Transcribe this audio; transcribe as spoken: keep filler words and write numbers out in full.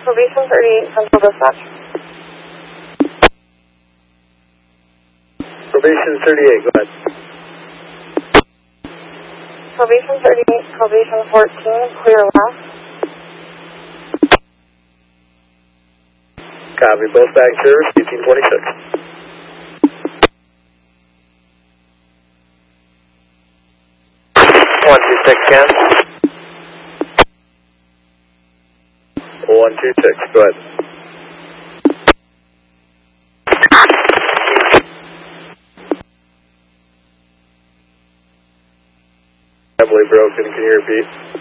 Probation thirty-eight, Central Dispatch. Probation thirty-eight, go ahead. Probation thirty-eight, probation fourteen, clear left. Copy, both back service, eighteen twenty-six. one two six, Ken. one two six, go ahead. Heavily broken, can you repeat?